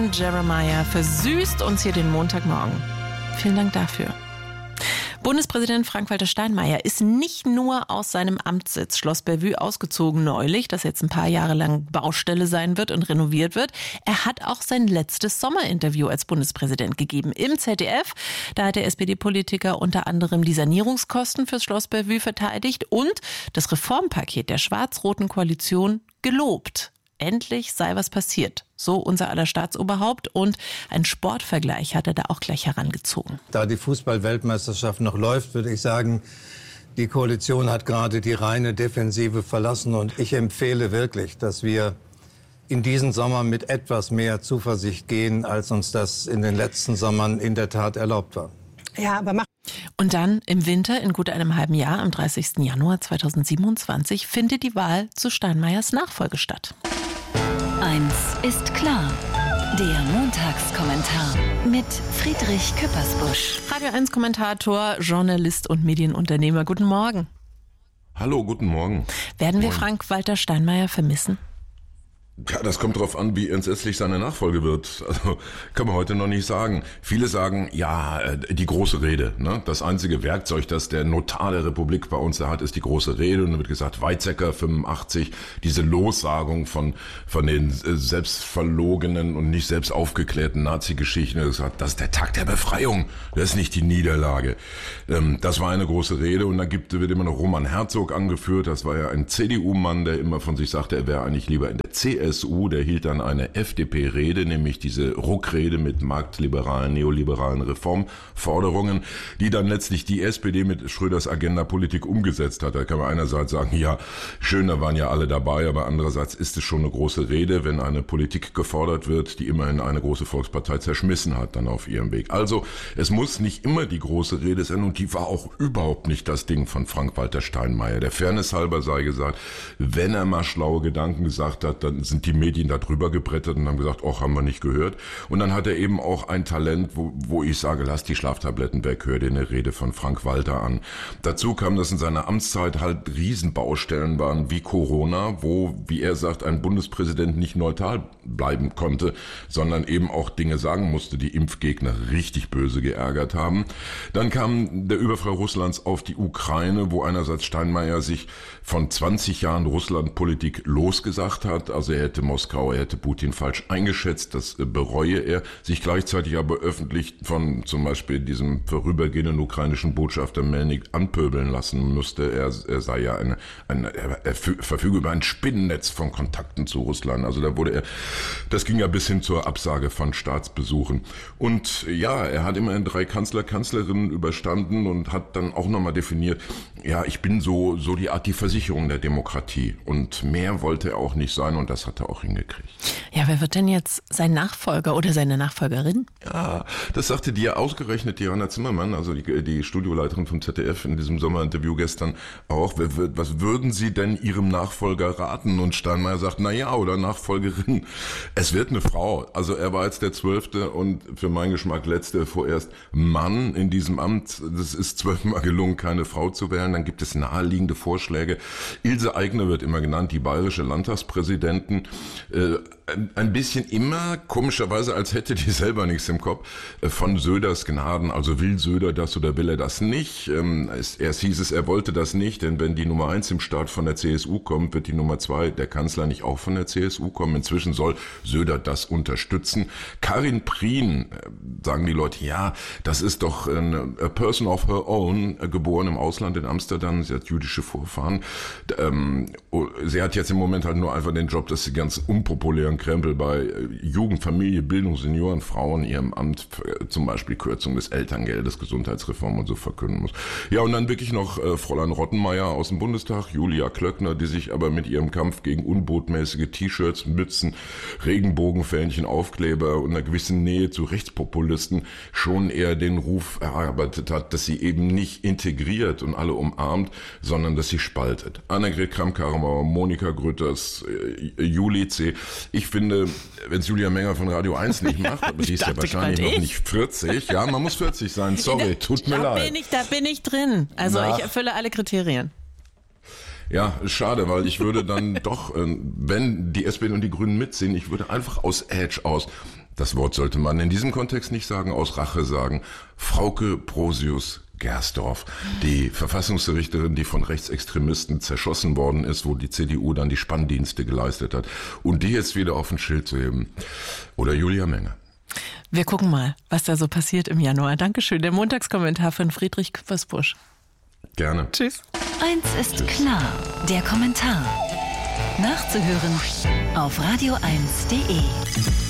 und Jeremiah versüßt uns hier den Montagmorgen. Vielen Dank dafür. Bundespräsident Frank-Walter Steinmeier ist nicht nur aus seinem Amtssitz Schloss Bellevue ausgezogen neulich, das jetzt ein paar Jahre lang Baustelle sein wird und renoviert wird. Er hat auch sein letztes Sommerinterview als Bundespräsident gegeben im ZDF. Da hat der SPD-Politiker unter anderem die Sanierungskosten fürs Schloss Bellevue verteidigt und das Reformpaket der schwarz-roten Koalition gelobt. Endlich sei was passiert. So unser aller Staatsoberhaupt, und ein Sportvergleich hat er da auch gleich herangezogen. Da die Fußball-Weltmeisterschaft noch läuft, würde ich sagen, die Koalition hat gerade die reine Defensive verlassen, und ich empfehle wirklich, dass wir in diesen Sommer mit etwas mehr Zuversicht gehen, als uns das in den letzten Sommern in der Tat erlaubt war. Ja, aber und dann im Winter, in gut einem halben Jahr, am 30. Januar 2027, findet die Wahl zu Steinmeiers Nachfolge statt. Eins ist klar: der Montagskommentar mit Friedrich Küppersbusch. Radio 1 Kommentator, Journalist und Medienunternehmer. Guten Morgen. Hallo, guten Morgen. Werden wir Frank-Walter Steinmeier vermissen? Ja, das kommt darauf an, wie entsetzlich seine Nachfolge wird. Also kann man heute noch nicht sagen. Viele sagen, ja, die große Rede. Ne? Das einzige Werkzeug, das der Notar der Republik bei uns hat, ist die große Rede. Und dann wird gesagt, Weizsäcker 85, diese Lossagung von den selbstverlogenen und nicht selbst aufgeklärten Nazi-Geschichten. Das ist der Tag der Befreiung, das ist nicht die Niederlage. Das war eine große Rede. Und dann wird immer noch Roman Herzog angeführt. Das war ja ein CDU-Mann, der immer von sich sagte, er wäre eigentlich lieber in der CSU. Der hielt dann eine FDP-Rede, nämlich diese Ruckrede mit marktliberalen, neoliberalen Reformforderungen, die dann letztlich die SPD mit Schröders Agenda-Politik umgesetzt hat. Da kann man einerseits sagen, ja, schön, da waren ja alle dabei, aber andererseits ist es schon eine große Rede, wenn eine Politik gefordert wird, die immerhin eine große Volkspartei zerschmissen hat dann auf ihrem Weg. Also es muss nicht immer die große Rede sein, und die war auch überhaupt nicht das Ding von Frank-Walter Steinmeier. Der Fairness halber sei gesagt, wenn er mal schlaue Gedanken gesagt hat, dann sind die Medien da drüber gebrettert und haben gesagt, ach, haben wir nicht gehört. Und dann hat er eben auch ein Talent, wo ich sage, lass die Schlaftabletten weg, hör dir eine Rede von Frank-Walter an. Dazu kam, dass in seiner Amtszeit halt Riesenbaustellen waren wie Corona, wo, wie er sagt, ein Bundespräsident nicht neutral bleiben konnte, sondern eben auch Dinge sagen musste, die Impfgegner richtig böse geärgert haben. Dann kam der Überfall Russlands auf die Ukraine, wo einerseits Steinmeier sich von 20 Jahren Russlandpolitik losgesagt hat. Also er hätte Putin falsch eingeschätzt, das bereue er, sich gleichzeitig aber öffentlich von zum Beispiel diesem vorübergehenden ukrainischen Botschafter Melnik anpöbeln lassen musste. Er sei ja er verfüge über ein Spinnennetz von Kontakten zu Russland. Also das ging ja bis hin zur Absage von Staatsbesuchen. Und ja, er hat immerhin 3 Kanzlerinnen überstanden und hat dann auch nochmal definiert, ja, ich bin so die Versicherung der Demokratie. Und mehr wollte er auch nicht sein, und das hat er auch hingekriegt. Ja, wer wird denn jetzt sein Nachfolger oder seine Nachfolgerin? Ja, das sagte dir ausgerechnet Diana Zimmermann, also die Studioleiterin vom ZDF in diesem Sommerinterview gestern auch. Was würden Sie denn Ihrem Nachfolger raten? Und Steinmeier sagt, oder Nachfolgerin. Es wird eine Frau. Also er war jetzt der 12. und für meinen Geschmack letzte vorerst Mann in diesem Amt. Das ist 12 Mal gelungen, keine Frau zu wählen. Dann gibt es naheliegende Vorschläge. Ilse Aigner wird immer genannt, die bayerische Landtagspräsidentin. Ein bisschen immer, komischerweise, als hätte die selber nichts im Kopf, von Söders Gnaden. Also will Söder das oder will er das nicht? Erst hieß es, er wollte das nicht, denn wenn die Nummer 1 im Staat von der CSU kommt, wird die Nummer 2, der Kanzler, nicht auch von der CSU kommen. Inzwischen soll Söder das unterstützen. Karin Prien, sagen die Leute, ja, das ist doch a person of her own, geboren im Ausland in Amsterdam, sie hat jüdische Vorfahren. Sie hat jetzt im Moment halt nur einfach den Job, dass sie ganz unpopulären Krempel bei Jugend, Familie, Bildung, Senioren, Frauen ihrem Amt, zum Beispiel Kürzung des Elterngeldes, Gesundheitsreform und so verkünden muss. Ja, und dann wirklich noch Fräulein Rottenmeier aus dem Bundestag, Julia Klöckner, die sich aber mit ihrem Kampf gegen unbotmäßige T-Shirts, Mützen, Regenbogenfähnchen, Aufkleber und einer gewissen Nähe zu Rechtspopulisten schon eher den Ruf erarbeitet hat, dass sie eben nicht integriert und alle umarmt, sondern dass sie spaltet. Annegret Kramp-Karrenbauer, Monika Grütters, Juli C. Ich finde, wenn es Julia Menger von Radio 1 nicht macht, aber die ist ja wahrscheinlich noch nicht 40. Ja, man muss 40 sein. Sorry, tut mir leid. Da bin ich drin. Also ich erfülle alle Kriterien. Ja, schade, weil ich würde dann doch, wenn die SPD und die Grünen mitziehen, ich würde einfach aus Edge aus das Wort sollte man in diesem Kontext nicht sagen, aus Rache sagen, Frauke Brosius-Gersdorf, die Verfassungsrichterin, die von Rechtsextremisten zerschossen worden ist, wo die CDU dann die Spanndienste geleistet hat, und die jetzt wieder auf ein Schild zu heben. Oder Julia Menger. Wir gucken mal, was da so passiert im Januar. Dankeschön. Der Montagskommentar von Friedrich Küppersbusch. Gerne. Tschüss. Eins ist klar, der Kommentar. Nachzuhören auf radio1.de.